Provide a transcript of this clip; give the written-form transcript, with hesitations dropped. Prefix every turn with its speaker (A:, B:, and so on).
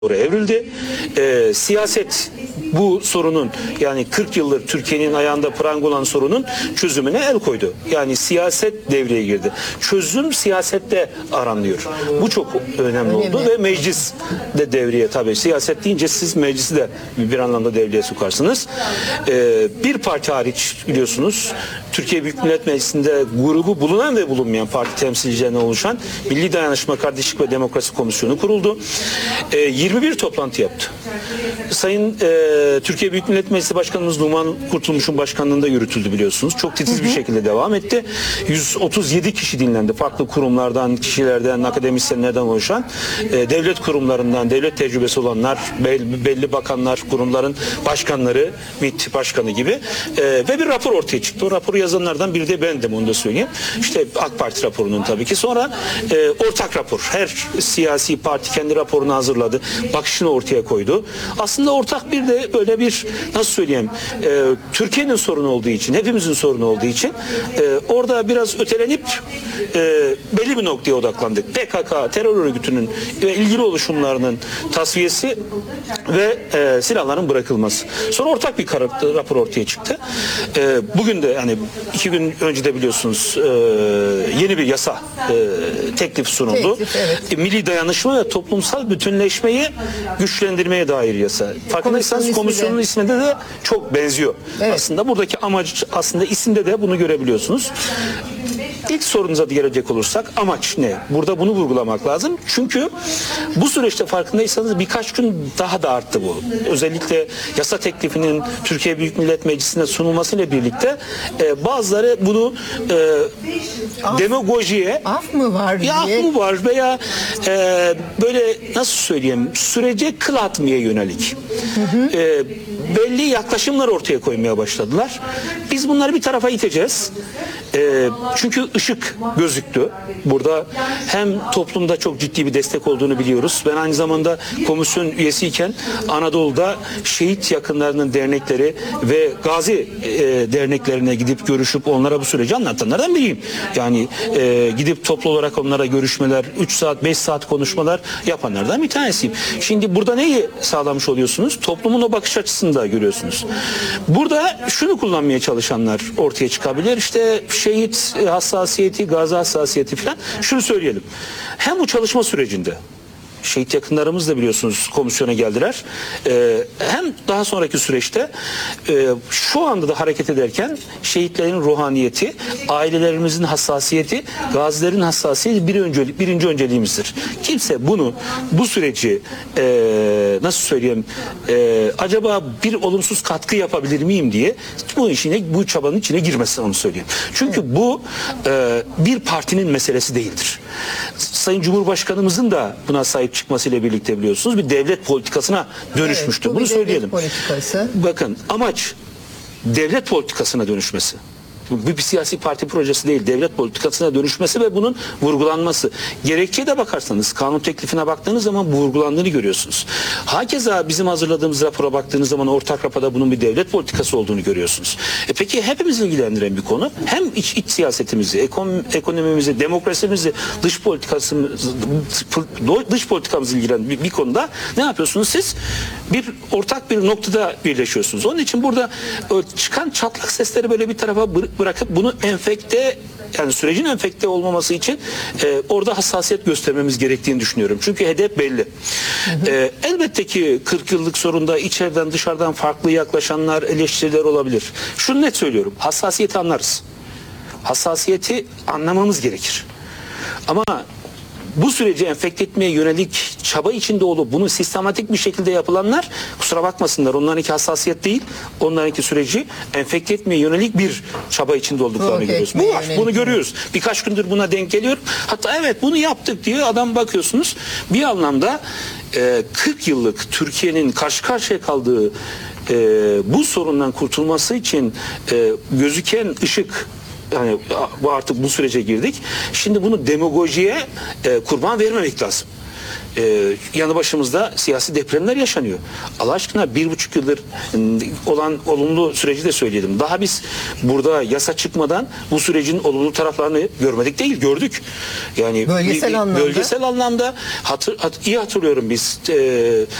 A: doğru evrildi. Siyaset bu sorunun, yani 40 yıldır Türkiye'nin ayağında pranga olan sorunun çözümüne el koydu. Yani siyaset devreye girdi. Çözüm siyasette aranıyor. Bu çok önemli oldu ve meclis de devreye, tabii siyaset deyince siz meclisi de bir anlamda devreye sokarsınız. Bir parti hariç biliyorsunuz Türkiye Büyük Millet Meclisi'nde grubu bulunan ve bulunmayan parti temsilcilerinden oluşan Milli Dayanışma, Kardeşlik ve Demokrasi Komisyonu kuruldu. 21 toplantı yaptı. Sayın Türkiye Büyük Millet Meclisi Başkanımız Numan Kurtulmuş'un başkanlığında yürütüldü biliyorsunuz. Çok titiz bir şekilde devam etti. 137 kişi dinlendi. Farklı kurumlardan, kişilerden, akademisyenlerden oluşan, devlet kurumlarından, devlet tecrübesi olanlar, belli bakanlar, kurumların başkanları, MİT başkanı gibi ve bir rapor ortaya çıktı. O raporu yazanlardan biri de bendim, onu da söyleyeyim. İşte AK Parti raporunun tabii ki. Sonra ortak rapor. Her siyasi parti kendi raporunu hazırladı. Bakışını ortaya koydu. Aslında ortak bir de böyle bir, nasıl söyleyeyim, Türkiye'nin sorunu olduğu için, hepimizin sorunu olduğu için orada biraz ötelenip belli bir noktaya odaklandık. PKK terör örgütünün ve ilgili oluşumlarının tasfiyesi ve silahların bırakılması. Sonra ortak bir rapor ortaya çıktı. Bugün de, yani 2 gün önce de biliyorsunuz yeni bir yasa teklif sunuldu. Evet. Milli dayanışma ve toplumsal bütünleşmeyi güçlendirmeye dair yasa. Farkındaysanız komisyonun isminde de çok benziyor. Evet. Aslında buradaki amaç, aslında isimde de bunu görebiliyorsunuz. İlk sorunuza gelecek olursak amaç ne? Burada bunu vurgulamak lazım. Çünkü bu süreçte farkındaysanız birkaç gün daha da arttı bu. Özellikle yasa teklifinin Türkiye Büyük Millet Meclisi'ne sunulmasıyla birlikte bazıları bunu demagojiye,
B: af mı var diye,
A: af mı var veya böyle, nasıl söyleyeyim, sürece kıl atmaya yönelik belli yaklaşımlar ortaya koymaya başladılar. Biz bunları bir tarafa iteceğiz. Çünkü ışık gözüktü. Burada hem toplumda çok ciddi bir destek olduğunu biliyoruz. Ben aynı zamanda komisyon üyesiyken Anadolu'da şehit yakınlarının dernekleri ve gazi derneklerine gidip görüşüp onlara bu süreci anlatanlardan biriyim. Yani gidip toplu olarak onlara görüşmeler, 3 saat 5 saat konuşmalar yapanlardan bir tanesiyim. Şimdi burada neyi sağlamış oluyorsunuz? Toplumun o bakış açısını da görüyorsunuz. Burada şunu kullanmaya çalışanlar ortaya çıkabilir. İşte şehit hassasiyeti, gazi hassasiyeti falan. Şunu söyleyelim. Hem bu çalışma sürecinde şehit yakınlarımız da biliyorsunuz komisyona geldiler. Hem daha sonraki süreçte şu anda da hareket ederken şehitlerin ruhaniyeti, ailelerimizin hassasiyeti, gazilerin hassasiyeti birinci önceliğimizdir. Kimse bu süreci nasıl söyleyeyim, acaba bir olumsuz katkı yapabilir miyim diye bu çabanın içine girmesin, onu söyleyeyim. Çünkü bu bir partinin meselesi değildir. Sayın Cumhurbaşkanımızın da buna sahip çıkmasıyla birlikte biliyorsunuz bir devlet politikasına dönüşmüştür.
B: Evet,
A: bunu söyleyelim.
B: Politikası.
A: Bakın, amaç devlet politikasına dönüşmesi. Bu bir siyasi parti projesi değil, devlet politikasına dönüşmesi ve bunun vurgulanması. Gerekçeye de bakarsanız, kanun teklifine baktığınız zaman bu vurgulandığını görüyorsunuz. Hakeza bizim hazırladığımız rapora baktığınız zaman ortak raporda bunun bir devlet politikası olduğunu görüyorsunuz. Peki hepimizi ilgilendiren bir konu. Hem iç siyasetimizi, ekonomimizi, demokrasimizi, dış politikamızı ilgilendiren bir konuda ne yapıyorsunuz siz? Ortak bir noktada birleşiyorsunuz. Onun için burada çıkan çatlak sesleri böyle bir tarafa bırakıp bunu yani sürecin enfekte olmaması için orada hassasiyet göstermemiz gerektiğini düşünüyorum. Çünkü hedef belli. Elbette ki 40 yıllık sorunda içeriden dışarıdan farklı yaklaşanlar, eleştiriler olabilir. Şunu net söylüyorum. Hassasiyeti anlarız. Hassasiyeti anlamamız gerekir. Ama bu süreci enfekte etmeye yönelik çaba içinde olup bunu sistematik bir şekilde yapılanlar, kusura bakmasınlar, onlarınki hassasiyet değil, onlarınki süreci enfekte etmeye yönelik bir çaba içinde olduklarını görüyoruz. Bu var, bunu görüyoruz. Birkaç gündür buna denk geliyor. Hatta evet bunu yaptık diye adam, bakıyorsunuz bir anlamda 40 yıllık Türkiye'nin karşı karşıya kaldığı bu sorundan kurtulması için gözüken ışık, yani artık bu sürece girdik. Şimdi bunu demagojiye kurban vermemek lazım. yanı başımızda siyasi depremler yaşanıyor. Allah aşkına 1,5 yıldır olan olumlu süreci de söyledim. Daha biz burada yasa çıkmadan bu sürecin olumlu taraflarını görmedik değil, gördük. Yani
B: Bölgesel anlamda.
A: Bölgesel anlamda iyi hatırlıyorum biz